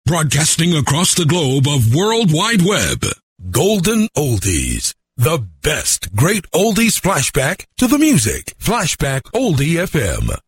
broadcasting across the globe of World Wide Web. Golden Oldies. The best great oldies flashback to the music. Flashback Oldie FM.